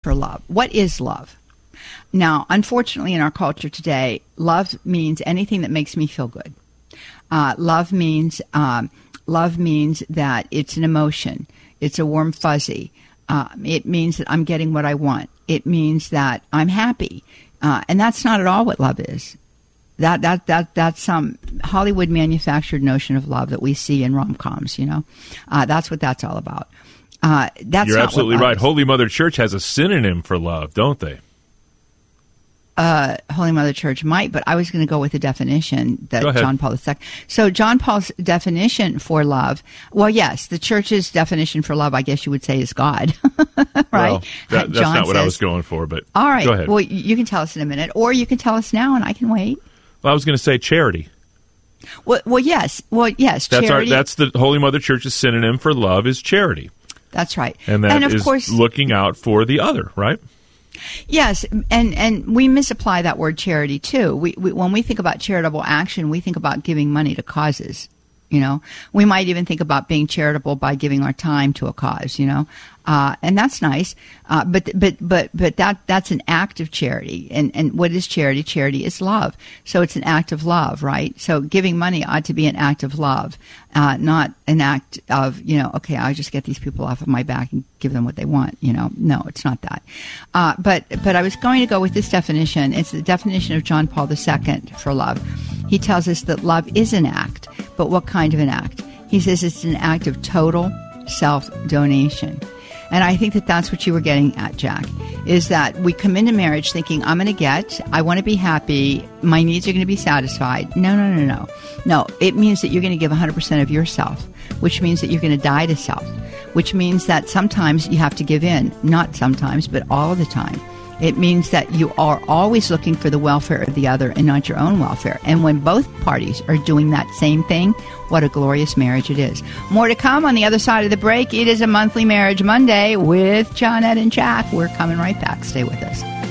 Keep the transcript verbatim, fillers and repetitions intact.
for love. What is love? Now, unfortunately, in our culture today, love means anything that makes me feel good. Uh, love means um, love means that it's an emotion. It's a warm fuzzy. Uh, it means that I'm getting what I want. It means that I'm happy, uh, and that's not at all what love is. That that that that's some Hollywood manufactured notion of love that we see in rom-coms. You know, uh, that's what that's all about. Uh, that's You're not absolutely what love right. is. Holy Mother Church has a synonym for love, don't they? Uh, Holy Mother Church might, but I was going to go with the definition that Go ahead. John Paul the Second. So John Paul's definition for love, well, yes, the Church's definition for love, I guess you would say, is God, right? Well, that, that's John not what I says- was going for, but All right. go ahead. Well, you can tell us in a minute, or you can tell us now, and I can wait. Well, I was going to say charity. Well, well, yes, well, yes, That's charity. our, that's the Holy Mother Church's synonym for love is charity. That's right, And that of is course, looking out for the other, right? yes, and and we misapply that word charity too. We, we when we think about charitable action, we think about giving money to causes. You know, we might even think about being charitable by giving our time to a cause. You know, uh, and that's nice. Uh, but but but but that that's an act of charity. And and what is charity? Charity is love. So it's an act of love, right? So giving money ought to be an act of love, uh, not an act of, you know, okay, I'll just get these people off of my back and give them what they want. You know, no, it's not that. Uh, but but I was going to go with this definition. It's the definition of John Paul the Second for love. He tells us that love is an act, but what kind of an act? He says it's an act of total self-donation. And I think that that's what you were getting at, Jack, is that we come into marriage thinking, I'm going to get, I want to be happy, my needs are going to be satisfied. No, no, no, no. No, it means that you're going to give one hundred percent of yourself, which means that you're going to die to self, which means that sometimes you have to give in. Not sometimes, but all the time. It means that you are always looking for the welfare of the other and not your own welfare. And when both parties are doing that same thing, what a glorious marriage it is. More to come on the other side of the break. It is a monthly Marriage Monday with John, Ed, and Jack. We're coming right back. Stay with us.